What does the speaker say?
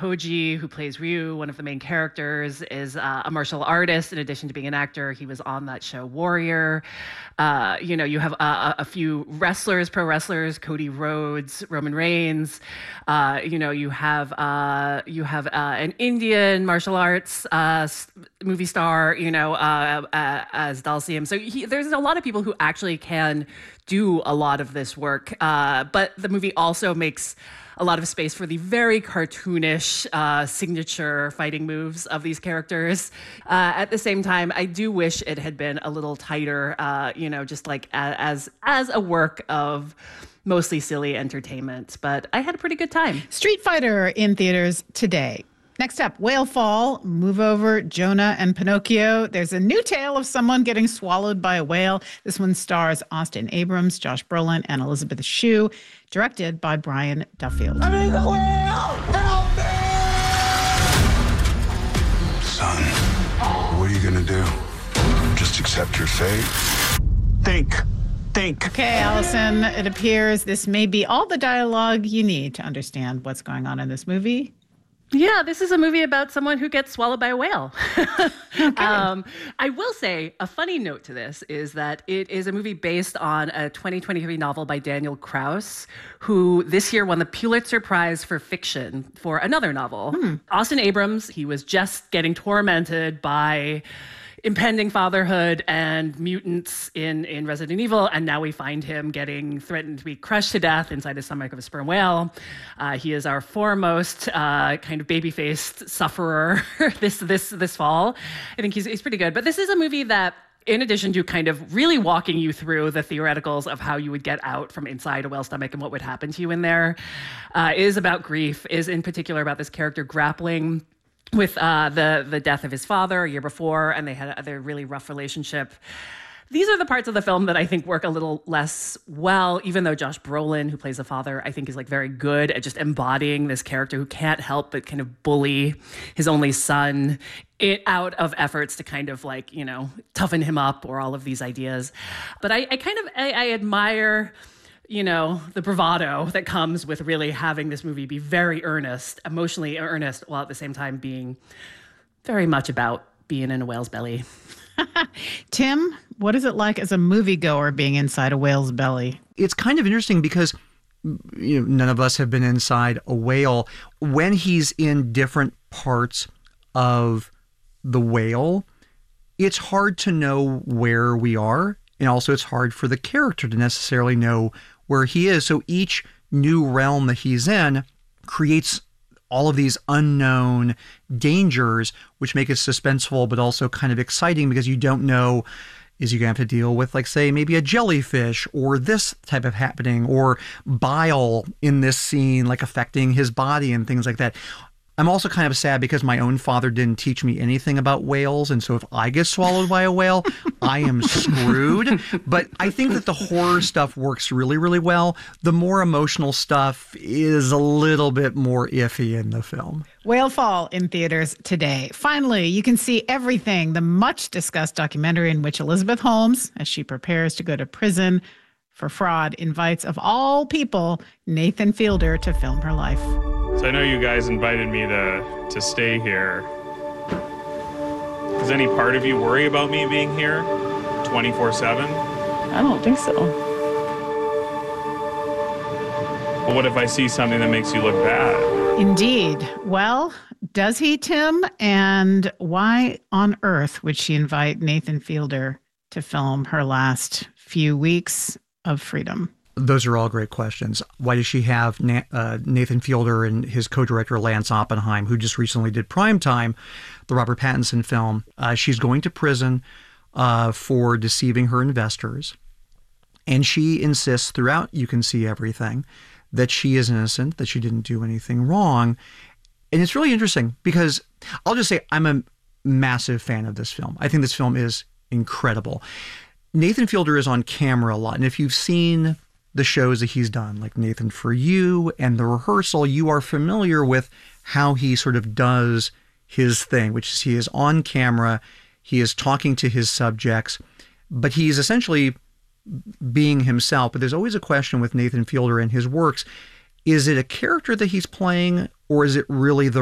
Hoji, who plays Ryu, one of the main characters, is a martial artist in addition to being an actor. He was on that show Warrior. You have a few wrestlers, pro wrestlers, Cody Rhodes, Roman Reigns. You have an Indian martial arts movie star, as Dalsim. So there's a lot of people who actually can do a lot of this work. But the movie also makes a lot of space for the very cartoonish signature fighting moves of these characters. At the same time, I do wish it had been a little tighter, just like as a work of mostly silly entertainment. But I had a pretty good time. Street Fighter in theaters today. Next up, Whale Fall, Move Over, Jonah, and Pinocchio. There's a new tale of someone getting swallowed by a whale. This one stars Austin Abrams, Josh Brolin, and Elizabeth Shue. Directed by Brian Duffield. I'm in the whale! Help me! Son, what are you gonna do? Just accept your fate? Think. Okay, Allison, it appears this may be all the dialogue you need to understand what's going on in this movie. Yeah, this is a movie about someone who gets swallowed by a whale. Okay. I will say a funny note to this is that it is a movie based on a 2023 novel by Daniel Kraus, who this year won the Pulitzer Prize for fiction for another novel. Austin Abrams, he was just getting tormented by impending fatherhood and mutants in Resident Evil, and now we find him getting threatened to be crushed to death inside the stomach of a sperm whale. He is our foremost kind of baby-faced sufferer this fall. I think he's pretty good. But this is a movie that, in addition to kind of really walking you through the theoreticals of how you would get out from inside a whale stomach and what would happen to you in there, is about grief, is in particular about this character grappling with the death of his father a year before, and they had a really rough relationship. These are the parts of the film that I think work a little less well, even though Josh Brolin, who plays the father, I think is like very good at just embodying this character who can't help but kind of bully his only son out of efforts to kind of like, toughen him up or all of these ideas. But I admire the bravado that comes with really having this movie be very earnest, emotionally earnest, while at the same time being very much about being in a whale's belly. Tim, what is it like as a moviegoer being inside a whale's belly? It's kind of interesting because none of us have been inside a whale. When he's in different parts of the whale, it's hard to know where we are. And also it's hard for the character to necessarily know where he is. So each new realm that he's in creates all of these unknown dangers, which make it suspenseful, but also kind of exciting because you don't know, is he going to have to deal with, like, say, maybe a jellyfish or this type of happening or bile in this scene, like affecting his body and things like that. I'm also kind of sad because my own father didn't teach me anything about whales. And so if I get swallowed by a whale, I am screwed. But I think that the horror stuff works really, really well. The more emotional stuff is a little bit more iffy in the film. Whale Fall in theaters today. Finally, you can see Everything, the much discussed documentary in which Elizabeth Holmes, as she prepares to go to prison for fraud, invites, of all people, Nathan Fielder to film her life. So I know you guys invited me to stay here. Does any part of you worry about me being here 24/7? I don't think so. Well, what if I see something that makes you look bad? Indeed. Well, does he, Tim? And why on earth would she invite Nathan Fielder to film her last few weeks of freedom? Those are all great questions. Why does she have Nathan Fielder and his co-director Lance Oppenheim, who just recently did Primetime, the Robert Pattinson film? She's going to prison for deceiving her investors. And she insists throughout You Can See Everything that she is innocent, that she didn't do anything wrong. And it's really interesting because I'll just say I'm a massive fan of this film. I think this film is incredible. Nathan Fielder is on camera a lot. And if you've seen the shows that he's done, like Nathan For You and The Rehearsal, you are familiar with how he sort of does his thing, which is he is on camera, he is talking to his subjects, but he's essentially being himself. But there's always a question with Nathan Fielder and his works. Is it a character that he's playing, or is it really the